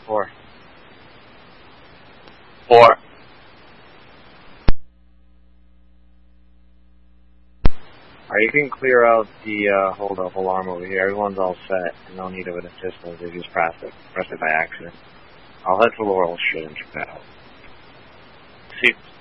4. 4. Alright, you can clear out the hold-up alarm over here. Everyone's all set, and no need of an assistance. They just press it by accident. I'll head for Laurel Street and check that out. See.